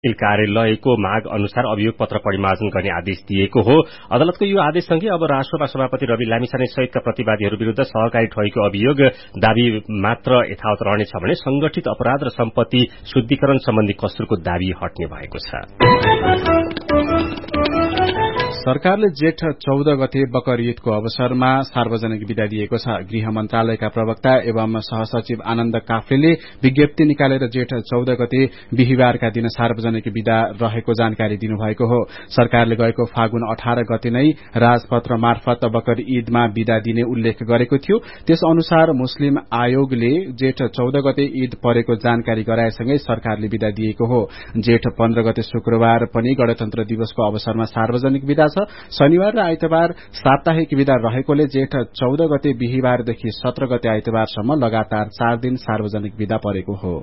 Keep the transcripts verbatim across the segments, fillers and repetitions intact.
कार्यालयको माग अनुसार अभियोग पत्र परिमार्जन गर्ने आदेश दिएको हो। अदालतको यो आदेशसँगै अब राष्ट्रसभा सभापति रवि लामिछाने सहितका प्रतिवादीहरू विरूद्ध सहकारी ठगीको अभियोग दावी मात्र यथावत रहनेछ भने संगठित अपराध र सम्पत्ति शुद्धिकरण सम्बन्धी कसुरको दावी हट्ने भएको छ। सरकारले जेठ चौध गते बकर ईदको अवसरमा सार्वजनिक विदा दिएको छ। गृह मन्त्रालयका प्रवक्ता एवं सहसचिव आनन्द काफ्लेले विज्ञप्ति निकालेर जेठ चौध गते बिहिबारका दिन सार्वजनिक विदा रहेको जानकारी दिनुभएको हो। सरकारले गएको फागुन अठार गते नै राजपत्र मार्फत बकर ईदमा विदा दिने उल्लेख गरेको थियो। त्यस अनुसार मुस्लिम आयोगले जेठ चौध गते ईद परेको जानकारी गराएसँगै सरकारले विदा दिएको हो। जेठ पन्ध्र गते शुक्रबार पनि गणतन्त्र दिवसको अवसरमा सार्वजनिक विदा छ। शनिबार र आइतबार साप्ताहिक विदा रहेकोले जेठ चौध गते बिहिबारदेखि सत्र गते आइतबारसम्म लगातार चार दिन सार्वजनिक विदा परेको हो।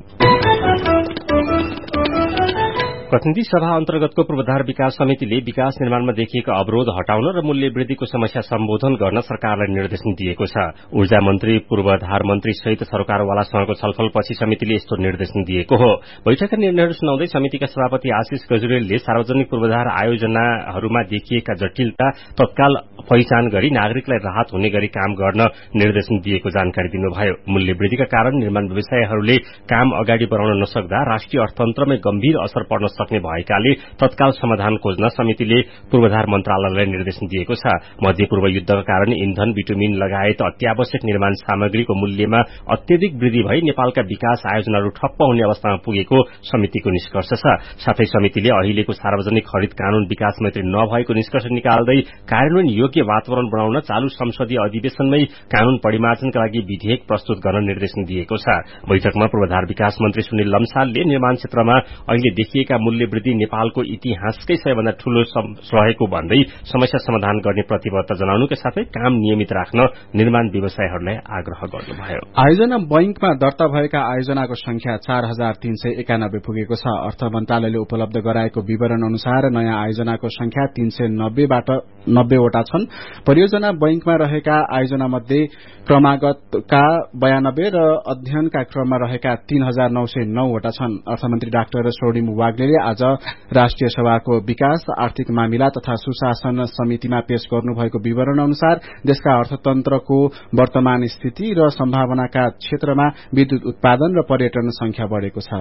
प्रतिनिधि सभा अन्तर्गतको पूर्वाधार विकास समितिले विकास निर्माणमा देखिएका अवरोध हटाउन र मूल्य वृद्धिको समस्या सम्बोधन गर्न सरकारलाई निर्देशन दिएको छ। ऊर्जा मन्त्री पूर्वाधार मन्त्री सहित सरकारवालासँगको छलफलपछि समितिले यस्तो निर्देशन दिएको हो। बैठकका निर्णयहरू सुनाउँदै समितिका सभापति आशिष गजुरेलले सार्वजनिक पूर्वाधार आयोजनाहरूमा देखिएका जटिलता तत्काल पहिचान गरी नागरिकलाई राहत हुने गरी काम गर्न निर्देशन दिएको जानकारी दिनुभयो। मूल्य वृद्धिका कारण निर्माण व्यवसायहरूले काम अगाडि बढ़ाउन नसक्दा राष्ट्रिय अर्थतन्त्रमै गम्भीर असर पर्न सक्ने भएकाले तत्काल समाधान खोज्न समितिले पूर्वाधार मन्त्रालयलाई निर्देशन दिएको छ। मध्य पूर्व युद्धका कारण इन्धन बिटुमिन लगायत अत्यावश्यक निर्माण सामग्रीको मूल्यमा अत्यधिक वृद्धि भई नेपालका विकास आयोजनाहरू ठप्प हुने अवस्थामा पुगेको समितिको निष्कर्ष छ। साथै समितिले अहिलेको सार्वजनिक खरिद कानून विकास मैत्री नभएको निष्कर्ष निकाल्दै कार्यान्वयन योग्य वातावरण बनाउन चालू संसदीय अधिवेशनमै कानून परिमार्जनका लागि विधेयक प्रस्तुत गर्न निर्देशन दिएको छ। बैठकमा पूर्वाधार विकास मन्त्री सुनिल लम्सालले निर्माण क्षेत्रमा अहिले देखिएका मूल्य वृद्धि नेपालको इतिहासकै सबैभन्दा ठूलो रहेको भन्दै समस्या समाधान गर्ने प्रतिबद्धता जनाउनुका साथै काम नियमित राख्न निर्माण व्यवसायहरूलाई आग्रह गर्नुभयो। आयोजना बैंकमा दर्ता भएका आयोजनाको संख्या चार हजार तीन सय एकानब्बे पुगेको छ। अर्थ मन्त्रालयले उपलब्ध गराएको विवरण अनुसार नयाँ आयोजनाको संख्या तीन सय नब्बेबाट नब्बेवटा छन्। परियोजना बैंकमा रहेका आयोजना मध्ये क्रमागतका बयानब्बे र अध्ययनका क्रममा रहेका तीन हजार नौ सय नौवटा छन्। अर्थमन्त्री डाक्टर स्वर्णिम वाग्लेले आज राष्ट्रिय सभाको विकास आर्थिक मामिला तथा सुशासन समितिमा पेश गर्नुभएको विवरण अनुसार देशका अर्थतन्त्रको वर्तमान स्थिति र सम्भावनाका क्षेत्रमा विद्युत उत्पादन र पर्यटन संख्या बढ़ेको छ।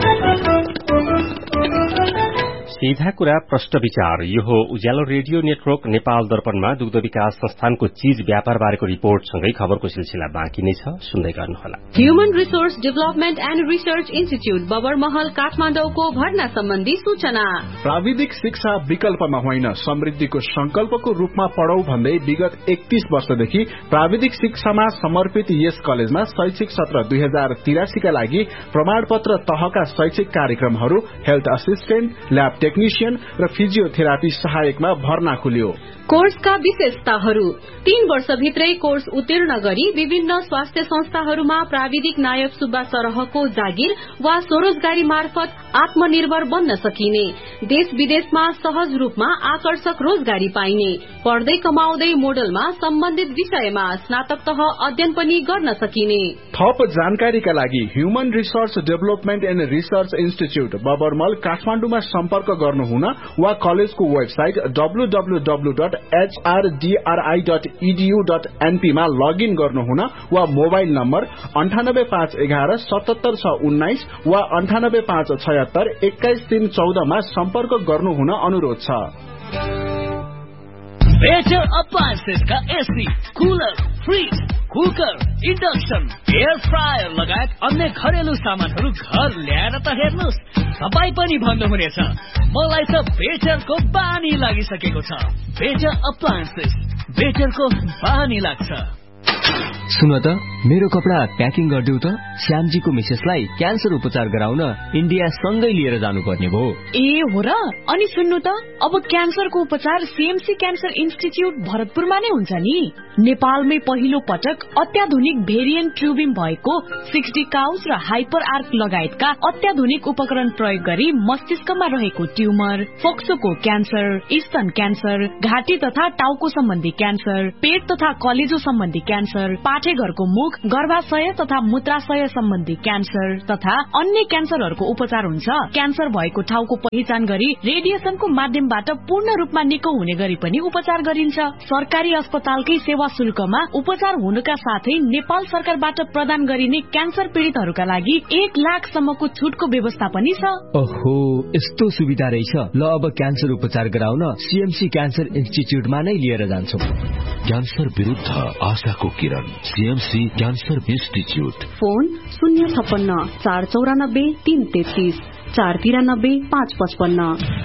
सीधा कुरा प्रश्न विचार यो हो उज्यालो रेडियो नेटवर्क नेपाल दर्पणमा दुग्ध विकास संस्थानको चीज व्यापार बारेको रिपोर्टसँगै खबरको सिलसिला बाँकी नै छ, सुन्दै गर्नुहोला। Human resource development and research institute Babarmahal काठमाडौँको भर्ना सम्बन्धी सूचना। प्राविधिक शिक्षा विकल्पमा होइन समृद्धिको संकल्पको रूपमा पढौ भन्दै विगत एकतीस वर्षदेखि प्राविधिक शिक्षामा समर्पित यस कलेजमा शैक्षिक सत्र दुई हजार तिरासीका लागि प्रमाणपत्र तहका शैक्षिक कार्यक्रमहरू हेल्थ असिस्टेन्ट, ल्याब टेक्निशियन र फिजियोथेरापी सहायकमा भर्ना खुल्यो। कोर्सका विशेषताहरू तीन वर्षभित्रै कोर्स उत्तीर्ण गरी विभिन्न स्वास्थ्य संस्थाहरूमा प्राविधिक नायक सुब्बा सरहको जागिर वा स्वरोजगारी मार्फत आत्मनिर्भर बन्न सकिने, देश विदेशमा सहज रूपमा आकर्षक रोजगारी पाइने, पढ्दै कमाउँदै मोडलमा सम्बन्धित विषयमा स्नातक तह अध्ययन पनि गर्न सकिने। थप जानकारीका लागि human resource development and research institute बबरमल काठमाडौँमा सम्पर्क गर्नुहुन वा कलेजको website W W W dot H R D R I dot E D you dot an P मा लगइन गर्नुहुन वा मोबाइल नम्बर अन्ठानब्बे पाँच एघार सतहत्तर छ उन्नाइस वा अन्ठानब्बे पाँच छयत्तर एक्काइस तीन चौधमा सम्पर्क गर्नुहुन अनुरोध छ। Better अप्लायन्सेसका AC, cooler, fridge, cooker, induction, air fryer लगायत अन्य घरेलु सामानहरू घर ल्याएर त हेर्नुहोस्, तपाईँ पनि भन्नुहुनेछ मलाई त बेटरको बानी लागिसकेको छ। बेटर अप्लायन्सेस, बेटरको बानी लाग्छ। सुन त मेरो कपडा प्याकिङ गरिदेऊ त, श्यामजीको मिसेसलाई क्यान्सर उपचार गराउन इन्डिया सँगै लिएर जानुपर्ने भयो। ए हो र? अनि सुन्नु त अब क्यान्सरको उपचार सीएमसी क्यान्सर इन्स्टिच्यूट भरतपुरमा नै हुन्छ नि। नेपालमै पहिलो पटक अत्याधुनिक भेरिएन्ट ट्युबिङ भएको सिक्सटी काउस र हाइपर आर्क लगायतका अत्याधुनिक उपकरण प्रयोग गरी मस्तिष्कमा रहेको ट्युमर, फोक्सोको क्यान्सर, स्तन क्यान्सर, घाँटी तथा टाउको सम्बन्धी क्यान्सर, पेट तथा कलेजो सम्बन्धी क्यान्सर, पाठेघरको मुख मुख गर्भाशय तथा मूत्राशय सम्बन्धी क्यान्सर तथा अन्य क्यान्सरहरूको उपचार हुन्छ। क्यान्सर भएको ठाउँको पहिचान गरी रेडिएसनको माध्यमबाट पूर्ण रूपमा निको हुने गरी पनि उपचार गरिन्छ। सरकारी अस्पतालकै सेवा शुल्कमा उपचार हुनुका साथै नेपाल सरकारबाट प्रदान गरिने क्यान्सर पीड़ितहरूका लागि एक लाख सम्मको छुटको व्यवस्था पनि छ। ओहो, यस्तो सुविधा रहेछ। ल अब क्यान्सर उपचार गराउन सीएमसी क्यान्सर इन्स्टिच्युटमा नै लिएर जान्छौं। क्यान्सर विरुद्ध आशाको किरण, सीएमसी क्यान्सर इन्स्टिच्युट। फोन शून्य छप्पन्न चार चौरानब्बे तीन तेत्तीस चार तिरानब्बे पाँच पचपन्न।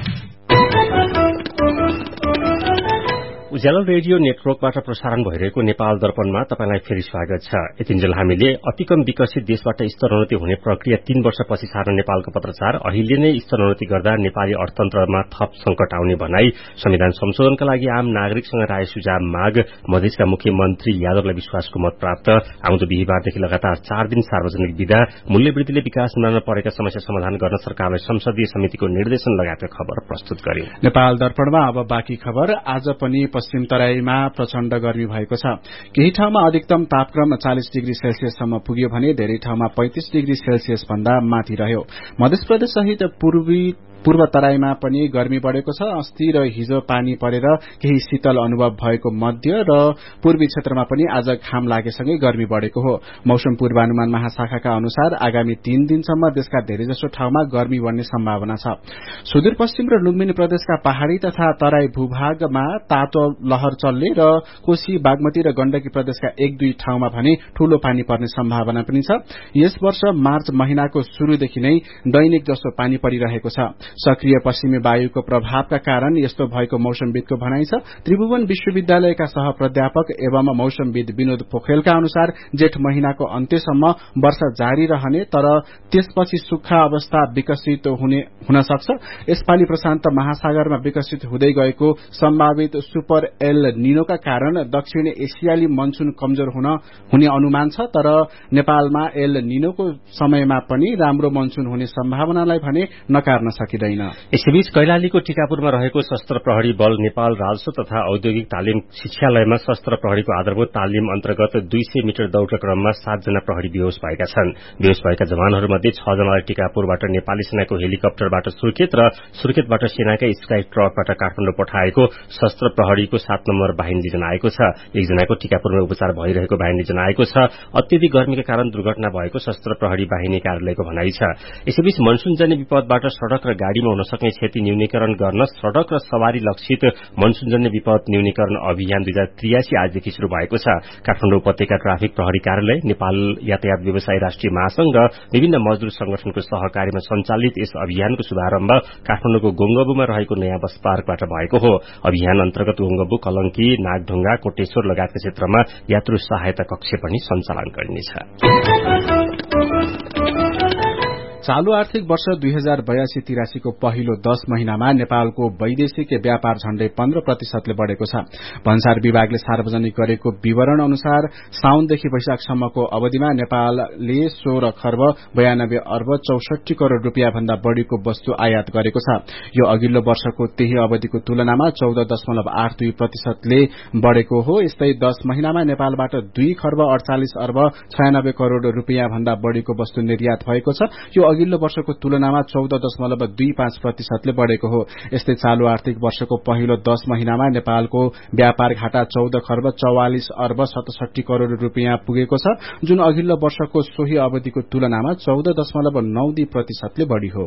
उज्यालो रेडियो नेटवर्कबाट प्रसारण भइरहेको नेपाल दर्पणमा तपाईलाई फेरि स्वागत छ। यतिन्जेल हामीले अति कम विकसित देशबाट स्तरोन्नति हुने प्रक्रिया तीन वर्षपछि सार्न नेपालको पत्रचार, अहिले नै स्तरोन्नति गर्दा नेपाली अर्थतन्त्रमा थप संकट आउने भनाई, संविधान संशोधनका लागि आम नागरिकसँग राय सुझाव माग, मधेसका मुख्यमन्त्री यादवलाई विश्वासको मत प्राप्त, आउँदो बिहीबारदेखि लगातार चार दिन सार्वजनिक विदा, मूल्यवृद्धिले विकास निर्माणमा परेका समस्या समाधान गर्न सरकारलाई संसदीय समितिको निर्देशन लगायतका खबर प्रस्तुत गर्यो। नेपाल दर्पणमा अब बाँकी खबर। आज पनि पश्चिम तराईमा प्रचण्ड गर्मी भएको छ। केही ठाउँमा अधिकतम तापक्रम चालिस डिग्री सेल्सियससम्म पुग्यो भने धेरै ठाउँमा पैंतिस डिग्री सेल्सियस भन्दा माथि रह्यो। मध्य प्रदेश सहित पूर्वी पूर्व तराईमा पनि गर्मी बढ़ेको छ। अस्ति र हिजो पानी परेर केही शीतल अनुभव भएको मध्य र पूर्वी क्षेत्रमा पनि आज घाम लागेसँगै गर्मी बढ़ेको हो। मौसम पूर्वानुमान महाशाखाका अनुसार आगामी तीन दिनसम्म देशका धेरैजसो ठाउँमा गर्मी बढ़ने सम्भावना छ। सुदूरपश्चिम र लुम्बिनी प्रदेशका पहाड़ी तथा तराई भूभागमा तातो लहर चल्ने र कोशी, बागमती र गण्डकी प्रदेशका एक दुई ठाउँमा भने ठूलो पानी पर्ने सम्भावना पनि छ। यस वर्ष मार्च महिनाको शुरूदेखि नै दैनिक जसो पानी परिरहेको छ। सक्रिय पश्चिमी वायुको प्रभावका कारण यस्तो भएको मौसमविदको भनाइ छ। त्रिभुवन विश्वविद्यालयका सह प्राध्यापक एवं मौसमविद विनोद पोखरेलका अनुसार जेठ महिनाको अन्त्यसम्म वर्षा जारी रहने तर त्यसपछि सुक्खा अवस्था विकसित हुने हुन सक्छ। यसपालि प्रशान्त महासागरमा विकसित हुँदै गएको सम्भावित सुपर एल निनोका कारण दक्षिण एसियाली मनसुन कमजोर हुन हुने अनुमान छ। तर नेपालमा एल निनोको समयमा पनि राम्रो मनसुन हुने सम्भावनालाई भने नकार्न सकिँदैन। यसैबीच कैलालीको टीकापुरमा रहेको शस्त्र प्रहरी बल नेपाल राजस्व तथा औद्योगिक तालिम शिक्षालयमा शस्त्र प्रहरीको आधारभूत तालिम अन्तर्गत दुई सय मिटर दौड़का क्रममा सातजना प्रहरी बेहोश भएका छन्। बेहोश भएका जवानहरूमध्ये छ जनालाई टीकापुरबाट नेपाली सेनाको हेलिकप्टरबाट सुर्खेत र सुर्खेतबाट सेनाकै स्काई ट्रकबाट काठमाडौँ पठाएको शस्त्र प्रहरीको सात नम्बर बाहिनी जनाएको छ। एकजनाको टीकापुरमा उपचार भइरहेको बाहिनी जनाएको छ। अत्यधिक गर्मीका कारण दुर्घटना भएको शस्त्र प्रहरी बाहिनी कार्यालयको भनाइ छ। यसैबीच मनसुनजन्य विपदबाट सड़क र गाड़ीमा हुन सक्ने क्षति न्यूनीकरण गर्न सड़क र सवारी लक्षित मनसुनजन्य विपद न्यूनीकरण अभियान दुई हजार त्रियासी आजदेखि शुरू भएको छ। काठमाडौँ उपत्यका ट्राफिक प्रहरी कार्यालय, नेपाल यातायात व्यवसायी राष्ट्रिय महासंघ र विभिन्न मजदूर संगठनको सहकार्यमा संचालित यस अभियानको शुभारम्भ काठमाडौँको गोङ्गबुमा रहेको नयाँ बस पार्कबाट भएको हो। अभियान अन्तर्गत गोङ्गबु, कलंकी, नागढुंगा, कोटेश्वर लगायतका क्षेत्रमा यात्रु सहायता कक्ष पनि सञ्चालन गरिनेछ। चालू आर्थिक वर्ष दुई हजार बयासी तिरासीको पहिलो दश महिनामा नेपालको वैदेशिक व्यापार झण्डै पन्ध्र प्रतिशतले बढ़ेको छ। भन्सार विभागले सार्वजनिक गरेको विवरण अनुसार साउनदेखि वैशाखसम्मको अवधिमा नेपालले सोह्र खर्ब बयानब्बे अर्ब चौसठी करोड़ रूपियाँ भन्दा बढ़ीको वस्तु आयात गरेको छ। यो अघिल्लो वर्षको त्यही अवधिको तुलनामा चौध दशमलव आठ दुई प्रतिशतले बढ़ेको हो। यस्तै दश महिनामा नेपालबाट दुई खर्ब अड़चालिस अर्ब छयानब्बे करोड़ रूपियाँ भन्दा बढ़ीको वस्तु निर्यात भएको छ। यो अघिल्लो वर्षको तुलनामा चौध दशमलव दुई पाँच प्रतिशतले बढ़ेको हो। यस्तै चालू आर्थिक वर्षको पहिलो दश महिनामा नेपालको व्यापार घाटा चौध खर्ब चौवालिस अर्ब सतसठी करोड़ रूपियाँ पुगेको छ, जुन अघिल्लो वर्षको सोही अवधिको तुलनामा चौध दशमलव नौ दुई प्रतिशतले बढ़ी हो।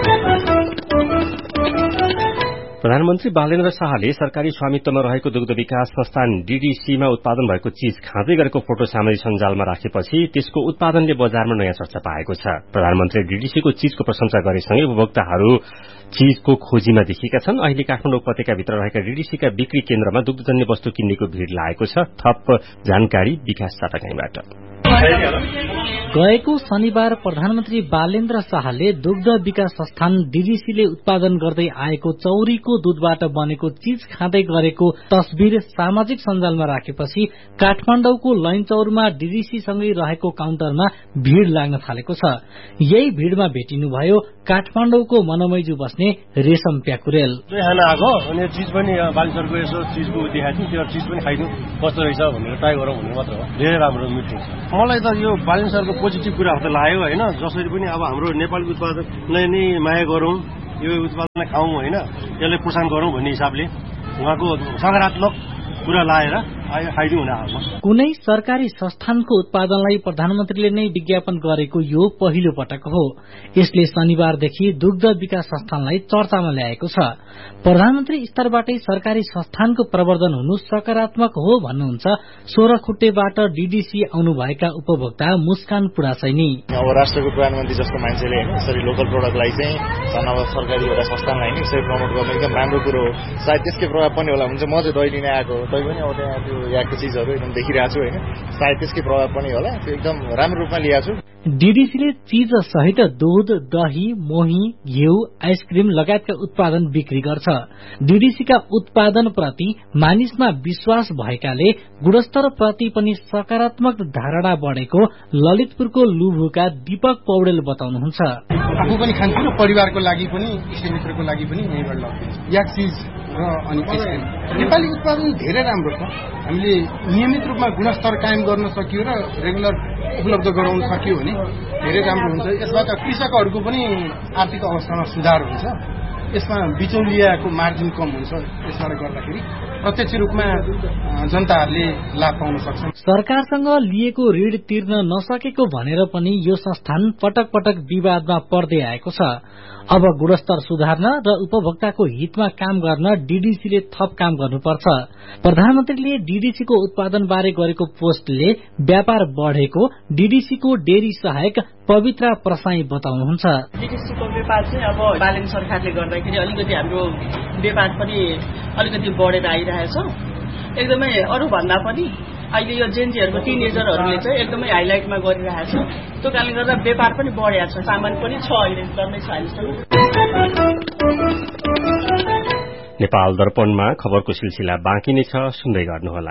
प्रधानमन्त्री बालेन्द्र शाहले सरकारी स्वामित्वमा रहेको दुग्ध विकास संस्थान डीडीसीमा उत्पादन भएको चीज खाँदै गरेको फोटो सामग्री सञ्जालमा राखेपछि त्यसको उत्पादनले बजारमा नयाँ चर्चा पाएको छ। प्रधानमन्त्रीले डीडीसीको चीजको प्रशंसा गरेसँगै उपभोक्ताहरू चीजको खोजीमा देखिएका छन्। अहिले काठमाडौँ उपत्यकाभित्र रहेका डीडीसीका बिक्री केन्द्रमा दुग्धजन्य वस्तु किन्नेको भीड़ लागेको छ। थप जानकारी विकास चाटकाईबाट। गएको शनिबार प्रधानमन्त्री बालेन्द्र शाहले दुग्ध विकास संस्थान डीडीसीले उत्पादन गर्दै आएको चौरीको दूधबाट बनेको चीज खाँदै गरेको तस्बिर सामाजिक सञ्जालमा राखेपछि काठमाडौँको लैनचौरमा डीडीसी सँगै रहेको काउन्टरमा भीड़ लाग्न थालेको छ। यही भीड़मा भेटिनुभयो काठमाडौँको मनोमैजु बस्ने बस्ने रेशम प्याकुरेल। खाना आएको अनि चिज पनि बालिसरको यसो चिजको देखाएको थियो, त्यो चिज पनि खाइदिउँ कस्तो रहेछ भनेर ट्राई गरौँ भन्ने मात्र हो। धेरै राम्रो मिठो छ। मलाई त यो बालिसरको पोजिटिभ कुराहरू त लाग्यो होइन। जसरी पनि अब हाम्रो नेपाली उत्पादनलाई नै माया गरौँ, यो उत्पादनलाई खाउँ होइन, यसलाई प्रोत्साहन गरौँ भन्ने हिसाबले उहाँको सकारात्मक कुरा लाएर खाइदिउँ हुने हालमा। कुनै सरकारी संस्थानको उत्पादनलाई प्रधानमन्त्रीले नै विज्ञापन गरेको यो पहिलो पटक हो। यसले शनिबारदेखि दुग्ध विकास संस्थानलाई चर्चामा ल्याएको छ। प्रधानमन्त्री स्तरबाटै सरकारी संस्थानको प्रवर्धन हुनु सकारात्मक हो भन्नुहुन्छ सोह्र खुट्टेबाट डीडीसी आउनुभएका उपभोक्ता मुस्कान पुरासैनी। अब राष्ट्रको प्रधानमन्त्री जस्तो मान्छेले होइन यसरी लोकल प्रोडक्टलाई चाहिँ झन् अब सरकारी एउटा संस्थानलाई नै यसरी प्रमोट गर्नु एकदम राम्रो कुरो हो। सायद त्यसकै प्रभाव पनि होला। हुन्छ म चाहिँ दही लिन आएको तै पनि अब त्यहाँ त्यो यहाँको चिजहरू एकदम देखिरहेको छु होइन। सायद त्यसकै प्रभाव पनि होला। त्यो एकदम राम्रो रूपमा लिएको छु। डीडीसीले चीज सहित दूध, दही, मोही, घिउ, आइसक्रिम लगायतका उत्पादन बिक्री गर्छ। डीडीसीका उत्पादन प्रति मानिसमा विश्वास भएकाले गुणस्तर प्रति पनि सकारात्मक धारणा बढेको ललितपुरको लुभुका दीपक पौडेल बताउनुहुन्छ। आफू पनि खान्छु र परिवारको लागि पनि इष्टमित्रको लागि पनि यहीँबाट लग्छ। या चिज र अनि आइसक्रिम नेपाली उत्पादन धेरै राम्रो छ। हामीले नियमित रूपमा गुणस्तर कायम गर्न सकियो र रेगुलर उपलब्ध गराउन सकियो भने धेरै राम्रो हुन्छ। यसबाट कृषकहरूको पनि आर्थिक अवस्थामा सुधार हुन्छ। यसमा बिचौलियाको मार्जिन कम हुन्छ। यसबाट गर्दाखेरि प्रत्यक्ष रूपमा जनताहरूले लाभ पाउन सक्छन्। सरकारसँग लिएको ऋण तिर्न नसकेको भनेर पनि यो संस्थान पटक पटक विवादमा पर्दै आएको छ। अब गुणस्तर सुधार्न र उपभोक्ताको हितमा काम गर्न डीडीसीले थप काम गर्नुपर्छ। प्रधानमन्त्रीले डीडीसीको उत्पादन बारे गरेको पोस्टले व्यापार बढेको डीडीसीको डेरी सहायक पवित्रा प्रसाई बताउनुहुन्छ। डीडीसीको व्यापार चाहिँ अब बालेन सरकारले गर्दाखेरि अलिकति हाम्रो व्यापार पनि अलिकति बढेर आइरहेछ। एकदमै अरू भन्दा पनि अहिले यो जेनजीहरूको टिनेजरहरूले चाहिँ एकदमै हाइलाइटमा गरिरहेछ। त्यो कारणले गर्दा व्यापार पनि बढेको छ। सामान पनि छ अहिले गर्नै छ अहिलेसम्म। नेपाल दर्पणमा खबरको सिलसिला बाँकी नै छ, सुन्दै गर्नुहोला।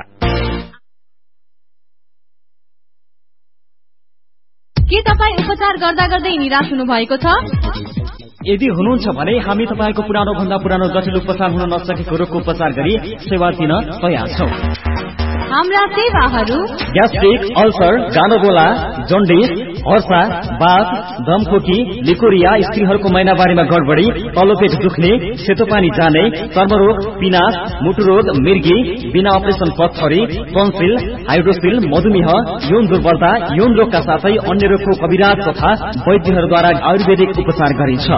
के तपाईँ उपचार गर्दा गर्दै निराश हुनु भएको छ? यदि हुनुहुन्छ भने हामी तपाईँको पुरानो भन्दा पुरानो जटिल उपचार हुन नसकेको रोगको उपचार गरी सेवा दिन तयार छौं। हाम्रा सेवाहरू ग्यास्ट्रिक, अल्सर, गानोगोला, जन्डिस, हर्सा, बाथ, दमखोकी, लिकोरिया, स्त्रीहरूको महिनावारीमा गडबडी, तल्लो पेट दुख्ने, सेतो पानी जाने, चर्मरोग, पिनास, मुटुरोग, मिर्गी, बिना अपरेसन पत्थरी, टन्सिल, हाइड्रोसिल, मधुमेह, यौन दुर्बलता, यौन रोगका साथै अन्य रोगको कविराज तथा वैद्यहरूद्वारा आयुर्वेदिक उपचार गरिन्छ।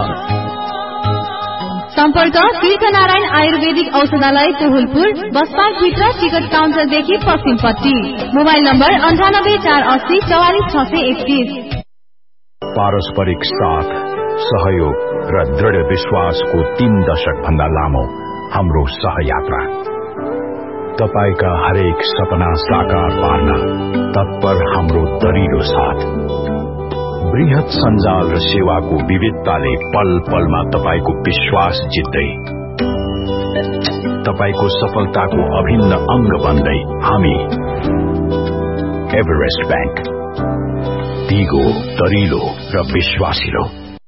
सम्पर्क तीर्थनारायण आयुर्वेदिक औषधालय टोहुलपुर, बस पार्क भित्र टिकट काउन्टरदेखि पश्चिमपट्टि। मोबाइल नम्बर अन्ठानब्बे चार अस्सी चौवालिस छ सय एकतीस। पारस्परिक साथ, सहयोग र दृढ़ विश्वासको तीन दशक भन्दा लामो हाम्रो सहयात्रा। तपाईका हरेक सपना साकार पार्न तत्पर हाम्रो दरिलो साथ। बृहत सञ्जाल र सेवाको विविधताले पल पलमा तपाईको विश्वास जित्दै, तपाईको सफलताको अभिन्न अंग बन्दै हामी एभरेस्ट बैंक, दिगो, दरिलो र विश्वासिलो।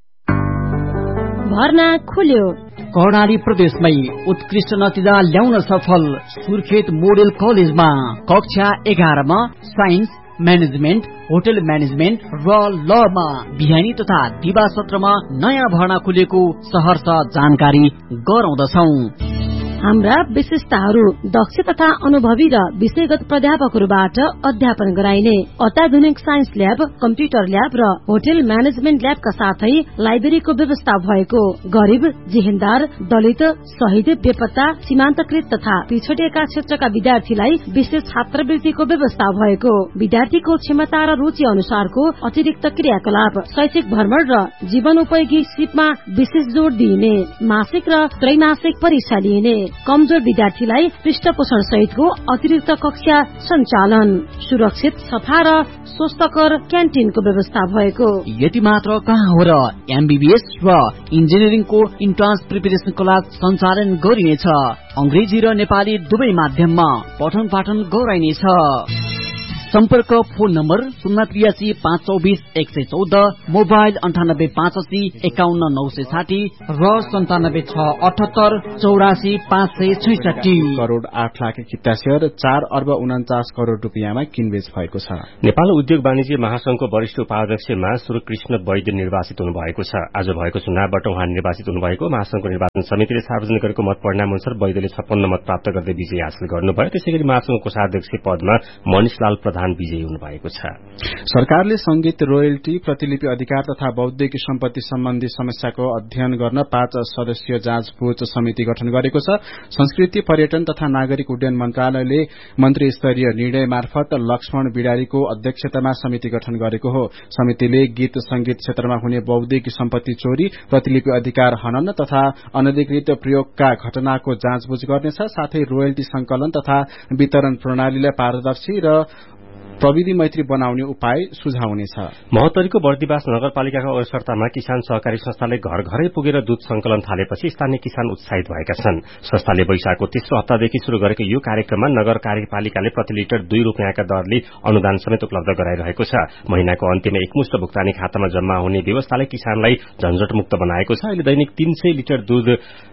भर्ना खुल्यो। कर्णाली प्रदेशमै उत्कृष्ट नतिजा ल्याउन सफल सुर्खेत मोडेल कलेजमा कक्षा एघारमा साइन्स, म्यानेजमेन्ट, होटल म्यानेजमेन्ट र लमा बिहानी तथा दिवा सत्रमा नयाँ भर्ना खुलेको सहर्ष जानकारी गराउँदछौं। हाम्रा विशेषताहरू दक्ष तथा अनुभवी र विषयगत प्राध्यापकहरूबाट अध्यापन गराइने अत्याधुनिक साइन्स ल्याब, कम्प्युटर ल्याब र होटल म्यानेजमेन्ट ल्याबका साथै लाइब्रेरीको व्यवस्था भएको, गरिब, जेहेन्दार, दलित, शहीद, बेपत्ता, सीमान्तकृत तथा पिछडिएका क्षेत्रका विद्यार्थीलाई विशेष छात्रवृत्तिको व्यवस्था भएको, विद्यार्थीको क्षमता र रुचि अनुसारको अतिरिक्त क्रियाकलाप, शैक्षिक भ्रमण र जीवनोपयोगी सिपमा विशेष जोड़ दिइने, मासिक र त्रैमासिक परीक्षा लिइने, कमजोर विद्यार्थीलाई पृष्ठपोषण सहितको अतिरिक्त कक्षा सञ्चालन, सुरक्षित, सफा र स्वस्थकर क्यान्टिनको व्यवस्था भएको। यति मात्र कहाँ हो र एमबीबीएस र इन्जिनियरिङको इन्ट्रान्स प्रिपरेसन क्लास सञ्चालन गरिनेछ। अंग्रेजी र नेपाली दुवै माध्यममा पठन पाठन गराइनेछ। सम्पर्क फोन नम्बर शून्य त्रियासी पाँच चौबिस एक सय चौध, मोबाइल अन्ठानब्बे पाँच अस्सी एकाउन्न नौ सय साठी र सन्तानब्बे छ अठहत्तर चौरासी पाँच सय छैसठी। करोड़ आठ लाख किता शेयर चार अर्ब उन्चास करोड़ रुपियाँमा किनबेच भएको छ। नेपाल उद्योग वाणिज्य महासंघको वरिष्ठ उपाध्यक्षमा सुरकृष्ण वैद्य निर्वाचित हुनुभएको छ। आज भएको चुनावबाट उहाँ निर्वाचित हुनुभएको महासंघको निर्वाचन समितिले सार्वजनिक गरेको मत परिणाम अनुसार वैद्यले छप्पन्न मत प्राप्त गर्दै विजय हासिल गर्नुभयो। त्यसैगरी महासंघको कोषाध्यक्ष पदमा मनिषलाल प्रधान विजयी हुनुभएको छ। सरकारले संगीत रोयल्टी, प्रतिलिपि अधिकार तथा बौद्धिक सम्पत्ति सम्बन्धी समस्याको अध्ययन गर्न पाँच सदस्यीय जाँचबुझ समिति गठन गरेको छ। संस्कृति, पर्यटन तथा नागरिक उड्डयन मन्त्रालयले मन्त्री स्तरीय निर्णय मार्फत लक्ष्मण बिडारीको अध्यक्षतामा समिति गठन गरेको हो। समितिले गीत संगीत क्षेत्रमा हुने बौद्धिक सम्पत्ति चोरी, प्रतिलिपि अधिकार हनन तथा अनधिकृत प्रयोगका घटनाको जाँचबुझ गर्नेछ। साथै रोयल्टी संकलन तथा वितरण प्रणालीलाई पारदर्शी र प्रविधि मैत्री बनाउने उपाय सुझाउनेछ। महोत्तरीको बर्दिवास नगरपालिकाको अवसरतामा किसान सहकारी संस्थाले घर घरै पुगेर दूध संकलन थालेपछि स्थानीय किसान उत्साहित भएका छन्। संस्थाले वैशाखको तेस्रो हप्तादेखि शुरू गरेको यो कार्यक्रममा नगर कार्यपालिकाले प्रति लिटर दुई रूपियाँका दरले अनुदान समेत उपलब्ध गराइरहेको छ। महिनाको अन्त्यमा एकमुष्ट भुक्तानी खातामा जम्मा हुने व्यवस्थाले किसानलाई झन्झटमुक्त बनाएको छ। अहिले दैनिक तीन सय लिटर दूध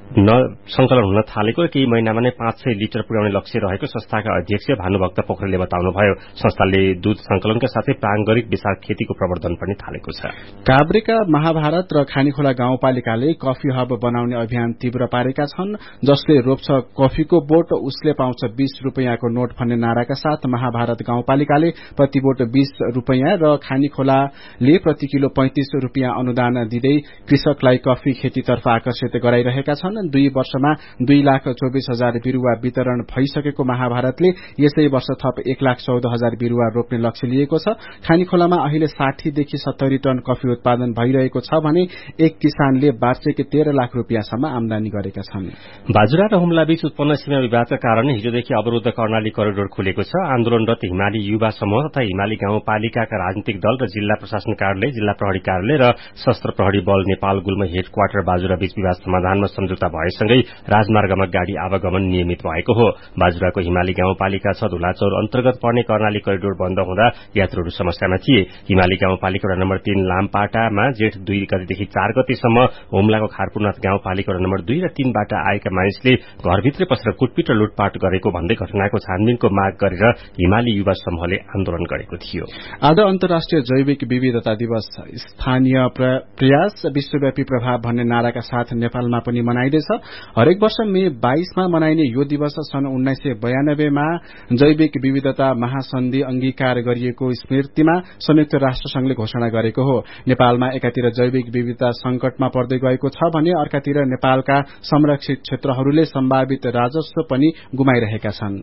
संकलन हुन थालेको, केही महिनामा नै पाँच सय लिटर पुर्याउने लक्ष्य रहेको संस्थाका अध्यक्ष भानुभक्त पोखरेलले बताउनुभयो। संस्थाले दूध संकलनका साथै प्रांगरिक विशाल खेतीको प्रवर्धन पनि थालेको छ। काभ्रेका महाभारत र खानीखोला गाउँपालिकाले कफी हब बनाउने अभियान तीव्र पारेका छन्। जसले रोप्छ कफीको बोट उसले पाउँछ बीस रूपियाँको नोट भन्ने नाराका साथ महाभारत गाउँपालिकाले प्रति बोट बीस रूपियाँ र खानीखोलाले प्रति किलो पैंतिस रूपियाँ अनुदान दिँदै कृषकलाई कफी खेतीतर्फ आकर्षित गराइरहेका छन्। दुई वर्षमा दुई लाख चौबिस हजार बिरूवा वितरण भइसकेको महाभारतले यसै वर्ष थप एक लाख चौध हजार बिरूवा रोप्ने लक्ष्य लिएको छ। खानीखोलामा अहिले साठी देखि सत्तरी टन कफी उत्पादन भइरहेको छ भने एक किसानले वार्षिक तेह्र लाख रूपियाँसम्म आमदानी गरेका छन्। बाजुरा र हुम्ला बीच उत्पन्न सीमा विवादका कारण हिजोदेखि अवरूद्ध कर्णाली करिडोर खुलेको छ। आन्दोलनरत हिमाली युवा समूह तथा हिमाली गाउँपालिकाका राजनीतिक दल र जिल्ला प्रशासन कार्यालय, जिल्ला प्रहरी कार्यालय र सशस्त्र प्रहरी बल नेपाल गुल्म हेडक्वार्टर बाजुरा बीच विवाद समाधानमा सम्झौता भएसँगै राजमार्गमा गाड़ी आवागमन नियमित भएको हो। बाजुराको हिमाली गाउँपालिका छ धुलाचौर अन्तर्गत पर्ने कर्णाली करिडोर बन्द हुँदा यात्रुहरू समस्यामा थिए। हिमाली गाउँपालिका वडा नम्बर तीन लामपाटामा जेठ दुई गतेदेखि चार गतेसम्म, हुम्लाको खारपुरनाथ गाउँपालिका वडा नम्बर दुई र तीनबाट आएका मानिसले घरभित्रै पसेर कुटपिट र लुटपाट गरेको भन्दै घटनाको छानबिनको माग गरेर हिमाली युवा समूहले आन्दोलन गरेको थियो। आज अन्तर्राष्ट्रिय जैविक विविधता दिवस। स्थानीय प्रयास विश्वव्यापी प्रभाव भन्ने नाराका साथ नेपालमा पनि मनाइँदैछ। हरेक वर्ष मे बाइसमा मनाइने यो दिवस सन् उन्नाइस सय बयानब्बेमा जैविक विविधता महासन्धि अंगीकार गरिएको स्मृतिमा संयुक्त राष्ट्र संघले घोषणा गरेको हो। नेपालमा एकातिर जैविक विविधता संकटमा पर्दै गएको छ भने अर्कातिर नेपालका संरक्षित क्षेत्रहरूले सम्भावित राजस्व पनि गुमाइरहेका छन्।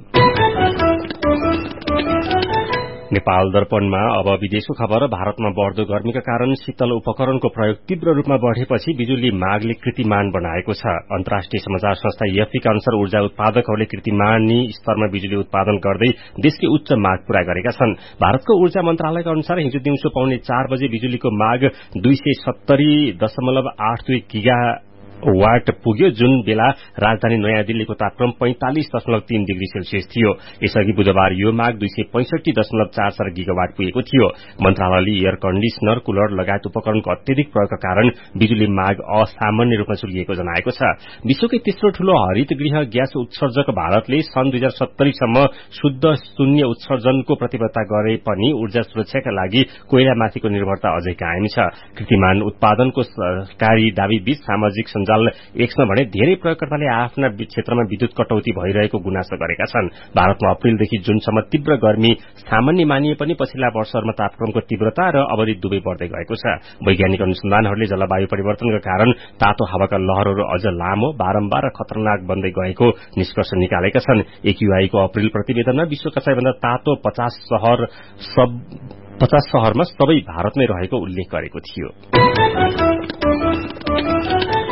नेपाल दर्पणमा अब विदेशको खबर। भारतमा बढ़दो गर्मीका कारण शीतल उपकरणको प्रयोग तीव्र रूपमा बढ़ेपछि बिजुली मागले कीर्तिमान बनाएको छ। अन्तर्राष्ट्रिय समाचार संस्था एएफपीका अनुसार ऊर्जा उत्पादकहरूले कीर्तिमानी स्तरमा बिजुली उत्पादन गर्दै देशकै उच्च माग पूरा गरेका छन्। भारतको ऊर्जा मन्त्रालयका अनुसार हिजो दिउँसो पौने चार बजे बिजुलीको माग दुई सय सत्तरी दशमलव आठ दुई गिगा वाट पुग्यो, जुन बेला राजधानी नयाँ दिल्लीको तापक्रम पैंतालिस दशमलव तीन डिग्री सेल्सियस थियो। यसअघि बुधबार यो माग दुई सय पैंसठी दशमलव चार चार गिगावाट पुगेको थियो। मन्त्रालयले एयर कण्डिसनर, कुलर लगायत उपकरणको अत्यधिक प्रयोगका कारण बिजुली माग असामान्य रूपमा चुलिएको जनाएको छ। विश्वकै तेस्रो ठूलो हरित गृह ग्यास उत्सर्जक भारतले सन् दुई हजार सत्तरीसम्म शुद्ध शून्य उत्सर्जनको प्रतिबद्धता गरे पनि ऊर्जा सुरक्षाका लागि कोइलामाथिको निर्भरता अझै कायम छ। कीर्तिमान उत्पादनको सरकारी दावी बीच सामाजिक सञ्जाल एक्समा भने धेरै प्रयोगकर्ताले आफ्ना क्षेत्रमा विद्युत कटौती भइरहेको गुनासो गरेका छन्। भारतमा अप्रेलदेखि जुनसम्म तीव्र गर्मी सामान्य मानिए पनि पछिल्ला वर्षहरूमा तापक्रमको तीव्रता र अवधि दुवै बढ्दै गएको छ। वैज्ञानिक अनुसन्धानहरूले जलवायु परिवर्तनका कारण तातो हावाका लहरहरू अझ लामो, बारम्बार र खतरनाक बन्दै गएको निष्कर्ष निकालेका छन्। एक्यूआईको अप्रेल प्रतिवेदनमा विश्वका सबैभन्दा तातो पचास शहर सब पचास शहरमा सबै भारतमै रहेको उल्लेख गरेको थियो।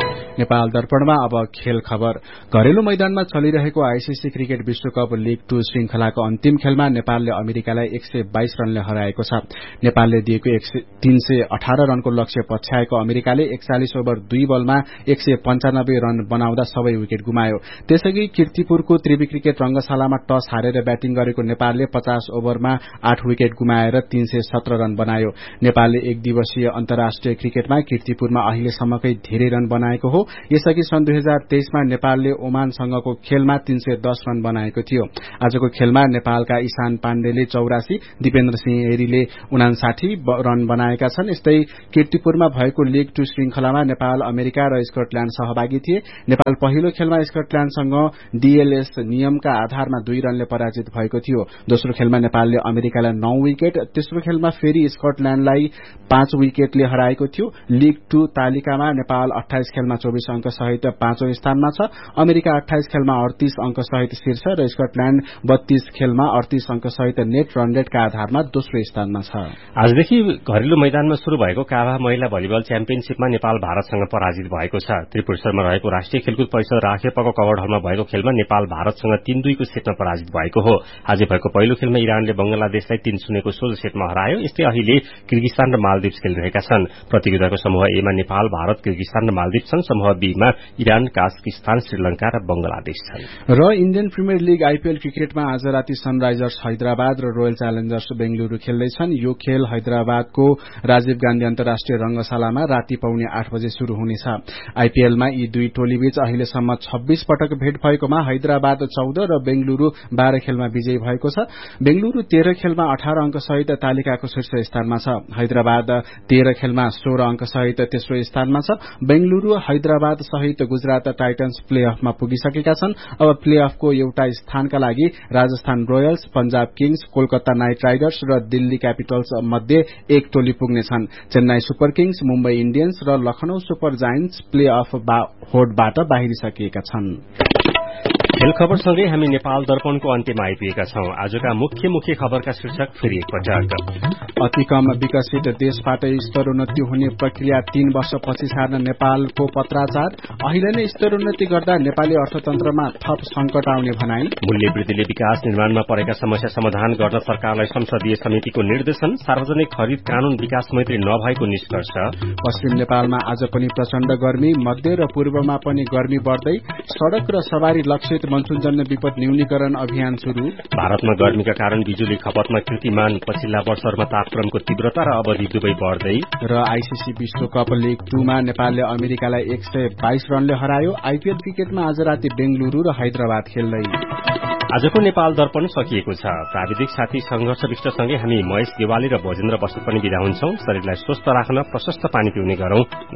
नेपाल दर्पणमा अब खेल खबर। घरेलु मैदानमा चलिरहेको आईसीसी क्रिकेट विश्वकप लीग टू श्रृंखलाको अन्तिम खेलमा नेपालले अमेरिकालाई एक सय बाइस रनले हराएको छ। नेपालले दिएको तीन सय अठार रनको लक्ष्य पछ्याएको अमेरिकाले एकचालिस ओभर दुई बलमा एक सय पञ्चानब्बे रन बनाउँदा सबै विकेट गुमायो। त्यसैगरी कीर्तिपुरको त्रिवी क्रिकेट रंगशालामा टस हारेर ब्याटिङ गरेको नेपालले पचास ओभरमा आठ विकेट गुमाएर तीन सय सत्र रन बनायो। नेपालले एक दिवसीय अन्तर्राष्ट्रिय क्रिकेटमा कीर्तिपुरमा अहिलेसम्मकै धेरै रन बनाएको हो। यसअघि सन् दुई हजार तेइसमा नेपालले ओमानसँगको खेलमा तीन सय दस रन बनाएको थियो। आजको खेलमा नेपालका ईशान पाण्डेले चौरासी, दिपेन्द्र सिंह एरीले उनासाठी रन बनाएका छन्। यस्तै कीर्तिपुरमा भएको लीग टू श्रृंखलामा नेपाल, अमेरिका र स्कटल्याण्ड सहभागी थिए। नेपाल पहिलो खेलमा स्कटल्याण्डसँग डीएलएस नियमका आधारमा दुई रनले पराजित भएको थियो। दोस्रो खेलमा नेपालले अमेरिकालाई नौ विकेट, तेस्रो खेलमा फेरि स्कटल्याण्डलाई पाँच विकेटले हराएको थियो। लीग टू तालिकामा नेपाल अठाइस खेलमा चौबिस अंक सहित पाँचौं स्थानमा छ। अमेरिका अठाइस खेलमा अडतीस अंक सहित शीर्ष र स्कटल्याण्ड बत्तीस खेलमा अडतीस अंक सहित नेट रन रेटका आधारमा दोस्रो स्थानमा छ। आजदेखि घरेलु मैदानमा शुरू भएको काभा महिला भलिबल च्याम्पियनशीपमा नेपाल भारतसँग पराजित भएको छ। त्रिपुरेश्वरमा रहेको राष्ट्रिय खेलकुद परिषद राखेपको कवर्ड हलमा भएको खेलमा नेपाल भारतसँग तीन दुईको सेटमा पराजित भएको हो। आज भएको पहिलो खेलमा इरानले बंगलादेशलाई तीन शून्यको सोझो सेटमा हरायो। यस्तै अहिले किर्गिस्तान र मालदिप्स खेलिरहेका छन्। प्रतियोगिताको समूह ए मा नेपाल, भारत, किर्गिस्तान र मालदिप्स छन्। समूह बी मा इरान, काजाकिस्तान, श्रीलंका र बंगलादेश छन्। र इण्डियन प्रिमियर लीग आईपीएल क्रिकेटमा आज राति सनराइजर्स हैदराबाद र रोयल च्यालेन्जर्स बेंगलुरू खेल्दैछन्। यो खेल हैदराबादको राजीव गान्धी अन्तर्राष्ट्रिय रंगशालामा राति पौने आठ बजे शुरू हुनेछ। आईपीएलमा यी दुई टोलीबीच अहिलेसम्म छब्बीस पटक भेट भएकोमा हैदराबाद चौध र बेंगलुरू बाह्र खेलमा विजयी भएको छ। बेंगलुरू तेह्र खेलमा अठार अंक सहित तालिकाको शीर्ष स्थानमा छ। हैदराबाद तेह्र खेलमा सोह्र अंक सहित तेस्रो स्थानमा छ। बेंगलुरू हैदराबाद सहित गुजरात टाइटन्स प्ले अफमा पुगिसकेका छन्। अब प्ले अफको एउटा स्थानका लागि Rajasthan royals, Punjab Kings, Kolkata night Riders र दिल्ली क्यापिटल्स मध्ये एक टोली पुग्नेछन्। Chennai super Kings, Mumbai Indians र Lucknow super giants play of होडबाट बाहिरिसकेका छन्। खेल खबरसँगै हामी नेपाल दर्पणको अन्त्यमा आइपुगेका छौं। आजका मुख्य मुख्य खबरका शीर्षक फेरि एकपटक। अति कम विकसित देशबाट स्तरोन्नति हुने प्रक्रिया तीन वर्षपछि सार्न नेपालको पत्राचार। अहिले नै स्तरोन्नति गर्दा नेपाली अर्थतन्त्रमा थप संकट आउने भनाई। मूल्य वृद्धिले विकास निर्माणमा परेका समस्या समाधान गर्न सरकारलाई संसदीय समितिको निर्देशन। सार्वजनिक खरिद कानून विकास मैत्री नभएको निष्कर्ष। पश्चिम नेपालमा आज पनि प्रचण्ड गर्मी, मध्य र पूर्वमा पनि गर्मी बढ्दै। सड़क र सवारी लक्षित मनसूनजन्य विपद न्यूनीकरण अभियान शुरू। भारतमा गर्मीका कारण बिजुली खपतमा कीर्तिमान। पछिल्ला वर्षहरूमा तापक्रमको तीव्रता र अवधि दुवै बढ्दै। र आईसीसी विश्वकप लीग टूमा नेपालले अमेरिकालाई एक सय बाइस रनले हरायो। आईपीएल क्रिकेटमा आज राति बेंगलुरू र हैदराबाद खेल्दै। आजको नेपाल दर्पण सकिएको छ। प्राविधिक साथी संघर्ष विष्टसँगै हामी महेश देवाली र भोजेन्द्र बस्नेत पनि बिदा हुन्छौं। शरीरलाई स्वस्थ राख्न प्रशस्त पानी पिउने गरौं।